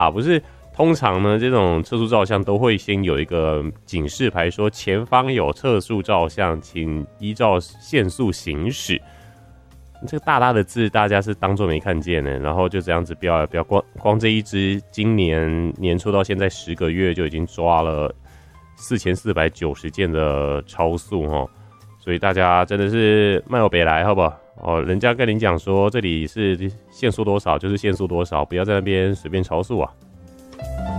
不是。通常呢，这种测速照相都会先有一个警示牌，说前方有测速照相，请依照限速行驶。这个大大的字，大家是当作没看见呢，然后就这样子标，光这一支，今年年初到现在10个月就已经抓了4490件的超速哦，所以大家真的是慢有北来，好不好？哦，人家跟你讲说这里是限速多少就是限速多少，不要在那边随便超速啊。